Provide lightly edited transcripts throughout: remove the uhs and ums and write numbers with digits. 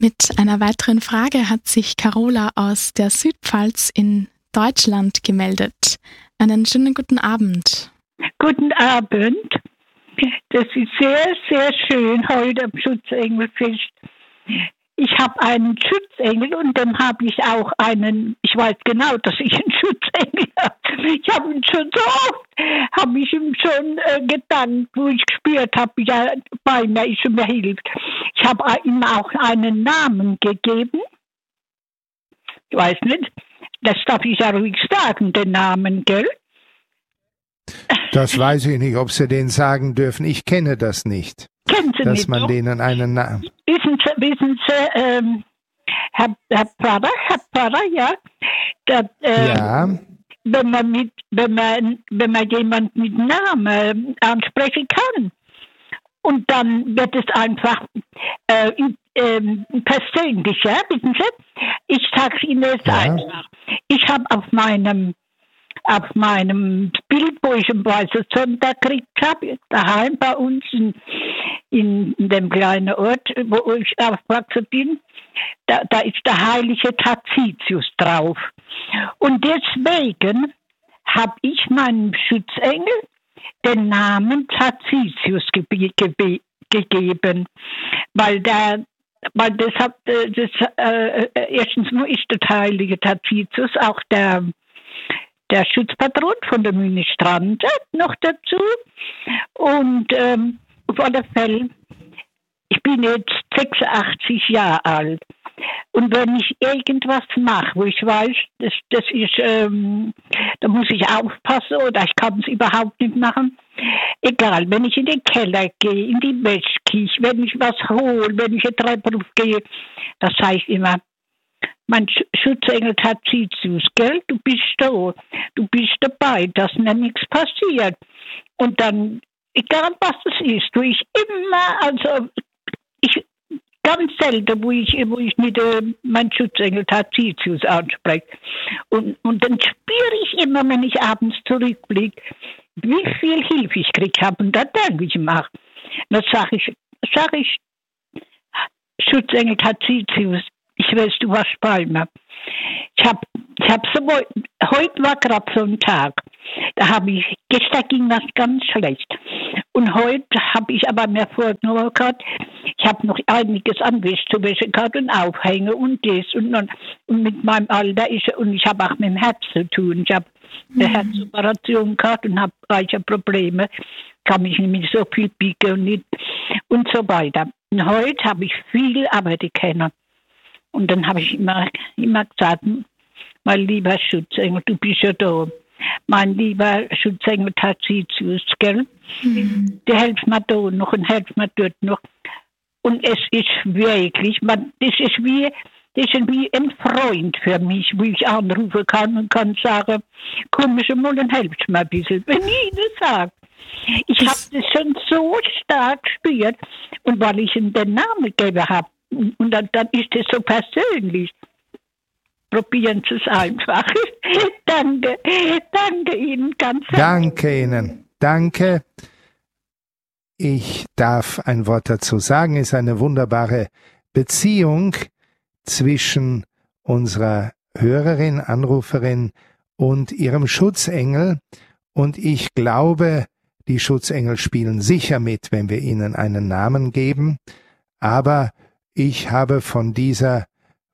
Mit einer weiteren Frage hat sich Carola aus der Südpfalz in Deutschland gemeldet. Einen schönen guten Abend. Guten Abend. Das ist sehr, sehr schön heute am Schutzengelfest. Ich habe einen Schutzengel und dann habe ich auch ich weiß genau, dass ich einen Schutzengel habe. Ich habe ihn schon so oft, habe ich ihm schon gedankt, wo ich gespürt habe, ja, bei mir ist und mir hilft. Ich habe ihm auch einen Namen gegeben. Ich weiß nicht, das darf ich ja ruhig sagen, den Namen, gell? Das weiß ich nicht, ob Sie den sagen dürfen. Ich kenne das nicht. Kennen Sie dass nicht, man doch? Denen einen Namen... Wissen Sie, Herr Pfarrer, ja? Ja. Wenn man jemanden mit Namen ansprechen kann. Und dann wird es einfach persönlicher, wissen Sie? Ich sage Ihnen jetzt einfach. Ich habe auf meinem Bild, wo ich am Weißen Sonntag gekriegt habe, daheim bei uns in dem kleinen Ort, wo ich aufgewachsen bin, da ist der heilige Tarsitius drauf. Und deswegen habe ich meinem Schutzengel den Namen Tarsitius gegeben, weil erstens nur ist der heilige Tarsitius auch der Schutzpatron von der Ministrante noch dazu. Und auf alle Fälle, ich bin jetzt 86 Jahre alt. Und wenn ich irgendwas mache, wo ich weiß, das ist, da muss ich aufpassen oder ich kann es überhaupt nicht machen. Egal, wenn ich in den Keller gehe, in die Wäschküche, wenn ich was hole, wenn ich eine Treppe aufgehe, das sage ich immer, mein Schutzengel Tarsitius, gell? Du bist da, du bist dabei, dass mir nichts passiert. Und dann, egal was es ist, tue ich immer, ganz selten, wo ich nicht meinen Schutzengel Tarsitius anspreche. Und dann spüre ich immer, wenn ich abends zurückblicke, wie viel Hilfe ich gekriegt habe. Und da denke ich immer, dann sage ich, Schutzengel Tarsitius, ich weiß, du warst bei mir. Heute war gerade so ein Tag. Gestern ging das ganz schlecht. Und heute habe ich aber mir vorgenommen gehabt, ich habe noch einiges an Wäsche zu waschen gehabt und Aufhängen und das und mit meinem Alter und ich habe auch mit dem Herz zu tun. Ich habe eine Herzoperation gehabt und habe reiche Probleme. Kann mich nicht mehr so viel biegen und so weiter. Und heute habe ich viel Arbeit kennen. Und dann habe ich immer gesagt, mein lieber Schutzengel, du bist ja da. Mein lieber Schutzengel Tarsitius, gell? Der hilft mir da noch und hilft mir dort noch. Und es ist wirklich, das ist wie ein Freund für mich, wo ich anrufen kann und kann sagen, komm schon mal und hilfst mir ein bisschen. Wenn ich das sage. Ich habe das schon so stark gespürt. Und weil ich ihm den Namen gegeben habe, und dann ist es so persönlich. Probieren Sie es einfach. Danke Ihnen ganz herzlich. Danke Ihnen. Danke. Ich darf ein Wort dazu sagen. Es ist eine wunderbare Beziehung zwischen unserer Hörerin, Anruferin und ihrem Schutzengel. Und ich glaube, die Schutzengel spielen sicher mit, wenn wir ihnen einen Namen geben. Aber ich habe von dieser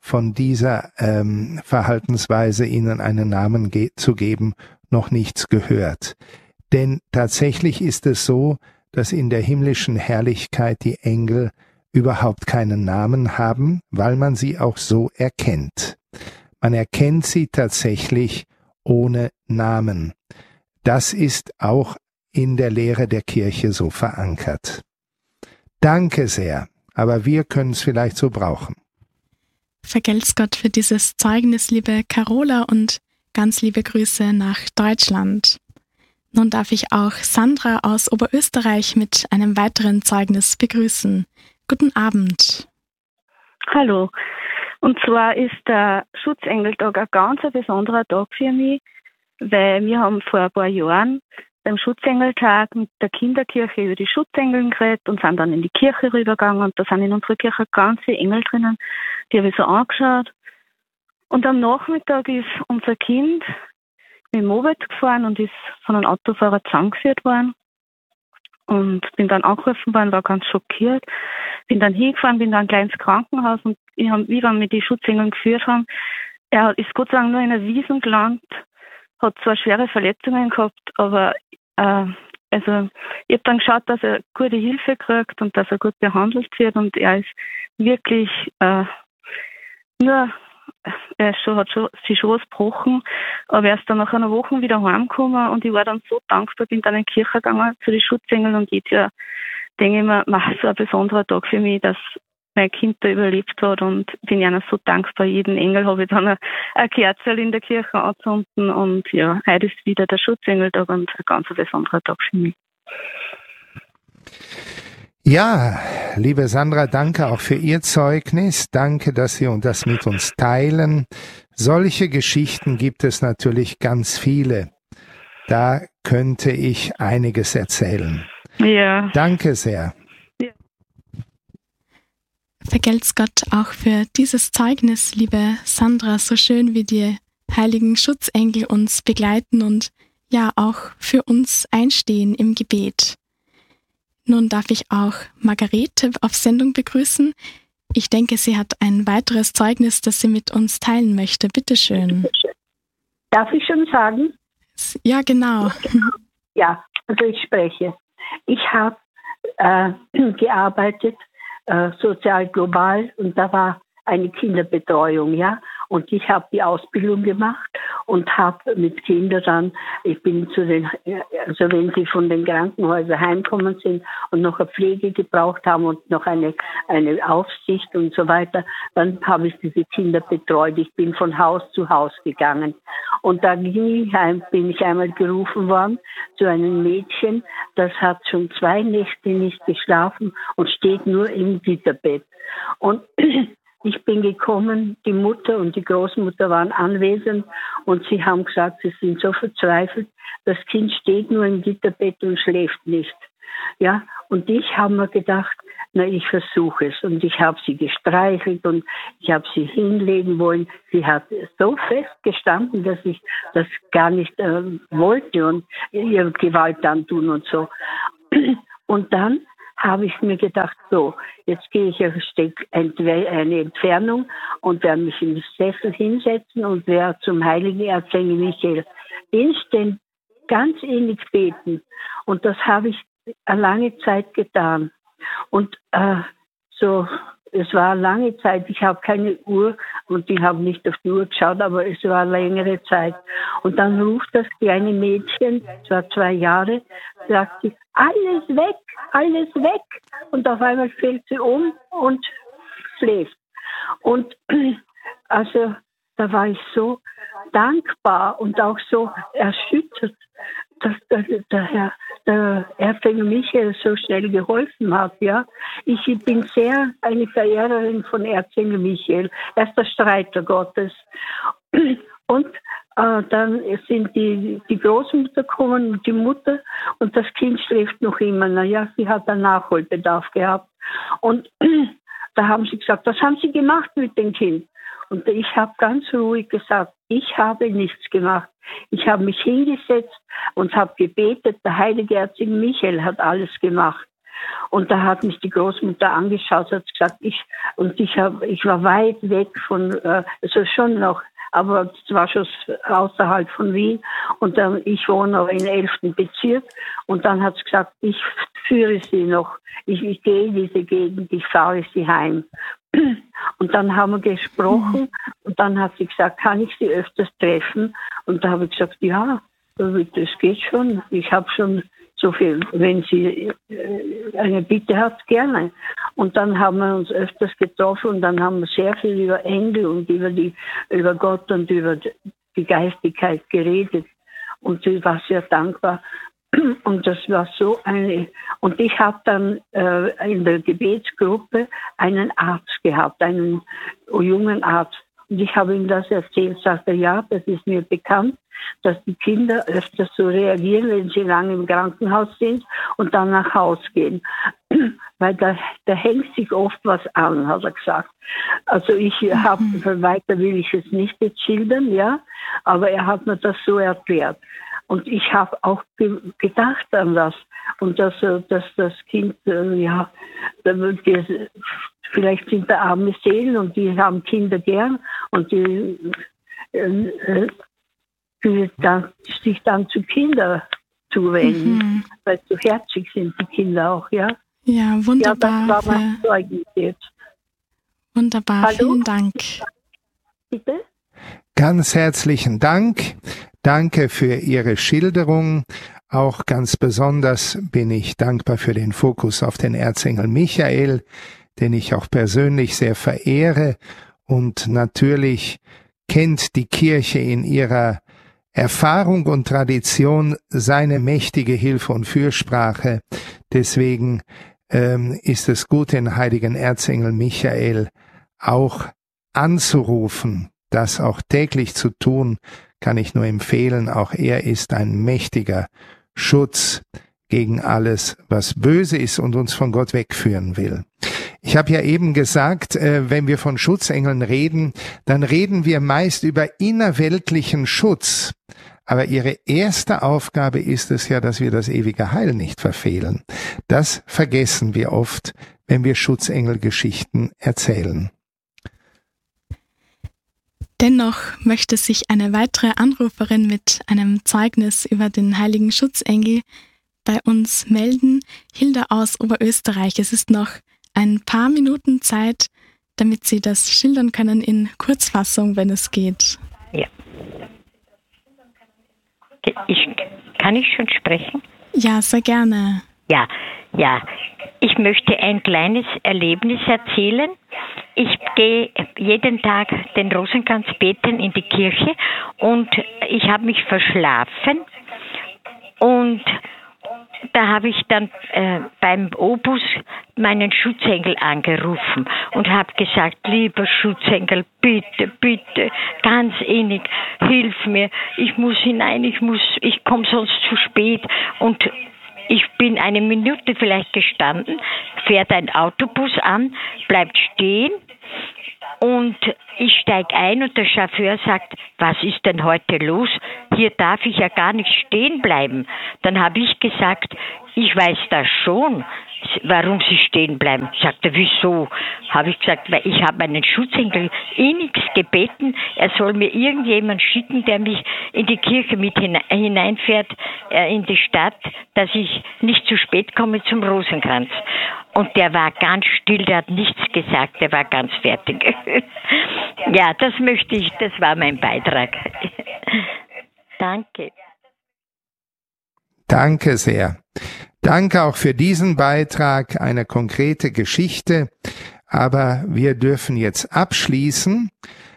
Verhaltensweise, ihnen einen Namen zu geben, noch nichts gehört. Denn tatsächlich ist es so, dass in der himmlischen Herrlichkeit die Engel überhaupt keinen Namen haben, weil man sie auch so erkennt. Man erkennt sie tatsächlich ohne Namen. Das ist auch in der Lehre der Kirche so verankert. Danke sehr. Aber wir können es vielleicht so brauchen. Vergelt's Gott für dieses Zeugnis, liebe Carola, und ganz liebe Grüße nach Deutschland. Nun darf ich auch Sandra aus Oberösterreich mit einem weiteren Zeugnis begrüßen. Guten Abend. Hallo. Und zwar ist der Schutzengeltag ein ganz besonderer Tag für mich, weil wir haben vor ein paar Jahren beim Schutzengeltag mit der Kinderkirche über die Schutzengeln geredet und sind dann in die Kirche rübergegangen und da sind in unserer Kirche ganz viele Engel drinnen. Die habe ich so angeschaut. Und am Nachmittag ist unser Kind mit dem Moped gefahren und ist von einem Autofahrer zusammengeführt worden. Und bin dann angerufen worden, war ganz schockiert. Bin dann hingefahren, bin dann gleich ins Krankenhaus und wie wir mit die Schutzengeln geführt haben, er ist Gott sei Dank nur in einer Wiesen gelandet, hat zwar schwere Verletzungen gehabt, aber ich habe dann geschaut, dass er gute Hilfe kriegt und dass er gut behandelt wird und er ist wirklich hat sich schon was gebrochen, aber er ist dann nach einer Woche wieder heimgekommen und ich war dann so dankbar, bin dann in die Kirche gegangen zu den Schutzengeln und jetzt denke ich mir, so ein besonderer Tag für mich, dass mein Kind da überlebt hat und bin ihnen so dankbar. Jeden Engel habe ich dann eine Kerze in der Kirche angezündet und ja, heute ist wieder der Schutzengeltag und ein ganz besonderer Tag für mich. Ja, liebe Sandra, danke auch für Ihr Zeugnis. Danke, dass Sie das mit uns teilen. Solche Geschichten gibt es natürlich ganz viele. Da könnte ich einiges erzählen. Ja. Danke sehr. Ja. Vergelt's Gott auch für dieses Zeugnis, liebe Sandra, so schön wie die heiligen Schutzengel uns begleiten und ja auch für uns einstehen im Gebet. Nun darf ich auch Margarete auf Sendung begrüßen. Ich denke, sie hat ein weiteres Zeugnis, das sie mit uns teilen möchte. Bitte schön. Darf ich schon sagen? Ja, genau. Ja, also ich spreche. Ich habe gearbeitet, sozial global, und da war eine Kinderbetreuung, ja. Und ich habe die Ausbildung gemacht und habe mit Kindern dann, ich bin also wenn sie von den Krankenhäusern heimgekommen sind und noch eine Pflege gebraucht haben und noch eine Aufsicht und so weiter, dann habe ich diese Kinder betreut. Ich bin von Haus zu Haus gegangen. Und da bin ich einmal gerufen worden zu einem Mädchen, das hat schon 2 Nächte nicht geschlafen und steht nur im Gitterbett. Und ich bin gekommen, die Mutter und die Großmutter waren anwesend und sie haben gesagt, sie sind so verzweifelt, das Kind steht nur im Gitterbett und schläft nicht. Ja, und ich habe mir gedacht, ich versuche es. Und ich habe sie gestreichelt und ich habe sie hinlegen wollen. Sie hat so fest gestanden, dass ich das gar nicht wollte und ihr Gewalt antun und so. Und dann habe ich mir gedacht, so, jetzt gehe ich eine Entfernung und werde mich in den Sessel hinsetzen und werde zum heiligen Erzengel Michael instant ganz innig beten. Und das habe ich eine lange Zeit getan. Und es war eine lange Zeit, ich habe keine Uhr und ich habe nicht auf die Uhr geschaut, aber es war eine längere Zeit. Und dann ruft das kleine Mädchen, es war 2 Jahre, sagt sie, alles weg, alles weg. Und auf einmal fällt sie um und schläft. Und also da war ich so dankbar und auch so erschüttert, dass der Erzengel Michael so schnell geholfen hat. Ja, ich bin sehr eine Verehrerin von Erzengel Michael. Er ist der Streiter Gottes. Und dann sind die Großmutter gekommen und die Mutter und das Kind schläft noch immer. Naja, sie hat einen Nachholbedarf gehabt. Und da haben sie gesagt, was haben Sie gemacht mit dem Kind? Und ich habe ganz ruhig gesagt, ich habe nichts gemacht. Ich habe mich hingesetzt und habe gebetet. Der heilige Erzengel Michael hat alles gemacht. Und da hat mich die Großmutter angeschaut, hat gesagt, ich war weit weg von, also schon noch, aber es war schon außerhalb von Wien. Und dann, ich wohne aber im 11. Bezirk. Und dann hat sie gesagt, ich führe sie noch. Ich gehe in diese Gegend, ich fahre sie heim. Und dann haben wir gesprochen und dann hat sie gesagt, kann ich Sie öfters treffen? Und da habe ich gesagt, ja, das geht schon. Ich habe schon so viel, wenn sie eine Bitte hat, gerne. Und dann haben wir uns öfters getroffen und dann haben wir sehr viel über Engel und über Gott und über die Geistigkeit geredet. Und sie war sehr dankbar. Und das war so und ich habe dann in der Gebetsgruppe einen Arzt gehabt, einen jungen Arzt. Und ich habe ihm das erzählt, sagte, ja, das ist mir bekannt. dass die Kinder öfters so reagieren, wenn sie lange im Krankenhaus sind und dann nach Hause gehen. Weil da hängt sich oft was an, hat er gesagt. Also ich habe, weiter will ich es nicht jetzt schildern, ja, aber er hat mir das so erklärt. Und ich habe auch gedacht an das. Und dass das Kind, vielleicht sind da arme Seelen und die haben Kinder gern und die sich dann zu Kindern zuwenden, weil so herzig sind die Kinder auch, ja. Ja, wunderbar. Ja, das war mein Zeugnis jetzt. Wunderbar, Hallo? vielen Dank. Bitte? Ganz herzlichen Dank. Danke für Ihre Schilderung. Auch ganz besonders bin ich dankbar für den Fokus auf den Erzengel Michael, den ich auch persönlich sehr verehre. Und natürlich kennt die Kirche in ihrer Erfahrung und Tradition seine mächtige Hilfe und Fürsprache. Deswegen ist es gut, den heiligen Erzengel Michael auch anzurufen. Das auch täglich zu tun, kann ich nur empfehlen. Auch er ist ein mächtiger Schutz gegen alles, was böse ist und uns von Gott wegführen will. Ich habe ja eben gesagt, wenn wir von Schutzengeln reden, dann reden wir meist über innerweltlichen Schutz. Aber ihre erste Aufgabe ist es ja, dass wir das ewige Heil nicht verfehlen. Das vergessen wir oft, wenn wir Schutzengelgeschichten erzählen. Dennoch möchte sich eine weitere Anruferin mit einem Zeugnis über den heiligen Schutzengel bei uns melden. Hilda aus Oberösterreich. Es ist noch ein paar Minuten Zeit, damit Sie das schildern können in Kurzfassung, wenn es geht. Ja. Kann ich schon sprechen? Ja, sehr gerne. Ja. Ich möchte ein kleines Erlebnis erzählen. Ich gehe jeden Tag den Rosenkranz beten in die Kirche und ich habe mich verschlafen und da habe ich dann beim Obus meinen Schutzengel angerufen und habe gesagt, lieber Schutzengel, bitte, bitte, ganz innig, hilf mir, ich muss hinein, ich komme sonst zu spät. Und ich bin eine Minute vielleicht gestanden, fährt ein Autobus an, bleibt stehen und ich steige ein und der Chauffeur sagt, was ist denn heute los? Hier darf ich ja gar nicht stehen bleiben. Dann habe ich gesagt, ich weiß das schon, warum Sie stehen bleiben. Sagt er, wieso? Habe ich gesagt, weil ich habe meinen Schutzengel innigst gebeten, er soll mir irgendjemand schicken, der mich in die Kirche mit hineinfährt, in die Stadt, dass ich nicht zu spät komme zum Rosenkranz. Und der war ganz still, der hat nichts gesagt, der war ganz fertig. Ja, das war mein Beitrag. Danke. Danke sehr. Danke auch für diesen Beitrag, eine konkrete Geschichte. Aber wir dürfen jetzt abschließen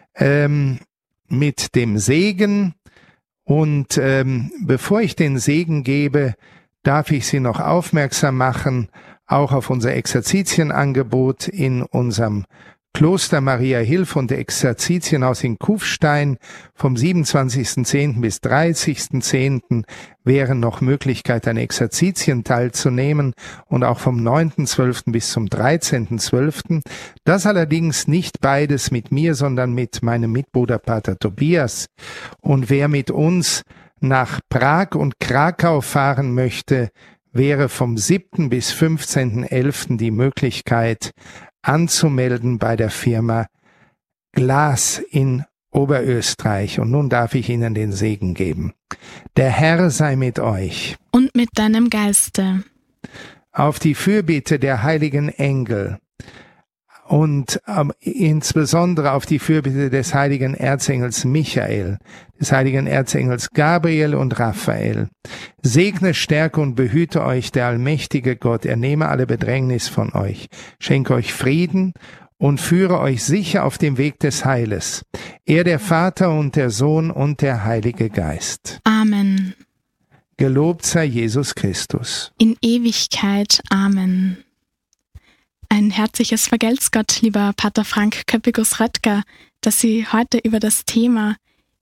mit dem Segen. Und bevor ich den Segen gebe, darf ich Sie noch aufmerksam machen, auch auf unser Exerzitienangebot in unserem Kloster Maria Hilf und Exerzitienhaus in Kufstein vom 27.10. bis 30.10. wären noch Möglichkeit, an Exerzitien teilzunehmen und auch vom 9.12. bis zum 13.12. Das allerdings nicht beides mit mir, sondern mit meinem Mitbruder Pater Tobias. Und wer mit uns nach Prag und Krakau fahren möchte, wäre vom 7. bis 15.11. die Möglichkeit, anzumelden bei der Firma Glas in Oberösterreich. Und nun darf ich Ihnen den Segen geben. Der Herr sei mit euch. Und mit deinem Geiste. Auf die Fürbitte der heiligen Engel und insbesondere auf die Fürbitte des heiligen Erzengels Michael, des heiligen Erzengels Gabriel und Raphael. Segne, stärke und behüte euch der allmächtige Gott. Er nehme alle Bedrängnis von euch, schenke euch Frieden und führe euch sicher auf dem Weg des Heiles. Er, der Vater und der Sohn und der Heilige Geist. Amen. Gelobt sei Jesus Christus. In Ewigkeit. Amen. Ein herzliches Vergelt's Gott, lieber Pater Frank Köppigus-Röttger, dass Sie heute über das Thema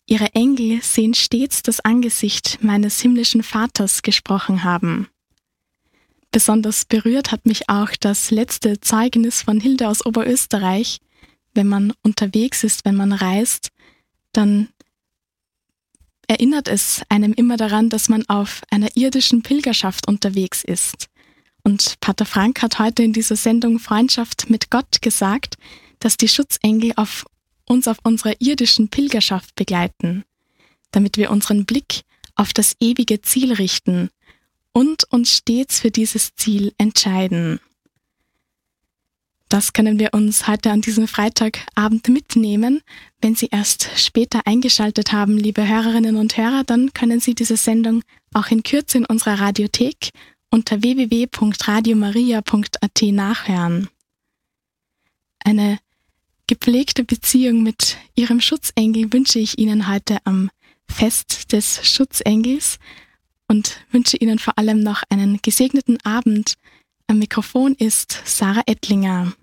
Ihre Engel sehen stets das Angesicht meines himmlischen Vaters gesprochen haben. Besonders berührt hat mich auch das letzte Zeugnis von Hilde aus Oberösterreich. Wenn man unterwegs ist, wenn man reist, dann erinnert es einem immer daran, dass man auf einer irdischen Pilgerschaft unterwegs ist. Und Pater Frank hat heute in dieser Sendung Freundschaft mit Gott gesagt, dass die Schutzengel uns auf unserer irdischen Pilgerschaft begleiten, damit wir unseren Blick auf das ewige Ziel richten und uns stets für dieses Ziel entscheiden. Das können wir uns heute an diesem Freitagabend mitnehmen. Wenn Sie erst später eingeschaltet haben, liebe Hörerinnen und Hörer, dann können Sie diese Sendung auch in Kürze in unserer Radiothek unter www.radiomaria.at nachhören. Eine gepflegte Beziehung mit Ihrem Schutzengel wünsche ich Ihnen heute am Fest des Schutzengels und wünsche Ihnen vor allem noch einen gesegneten Abend. Am Mikrofon ist Sarah Ettlinger.